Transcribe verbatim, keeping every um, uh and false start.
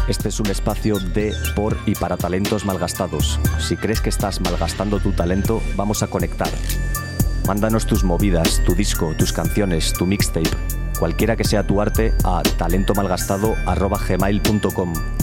Este es un espacio de, por y para talentos malgastados. Si crees que estás malgastando tu talento, vamos a conectar. Mándanos tus movidas, tu disco, tus canciones, tu mixtape, cualquiera que sea tu arte, a talentomalgastado arroba gmail punto com.